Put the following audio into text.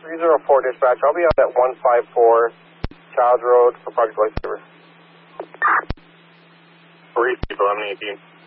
304 dispatch, I'll be out at 154 Childs Road for Project Lifesaver. 4 East, 1118.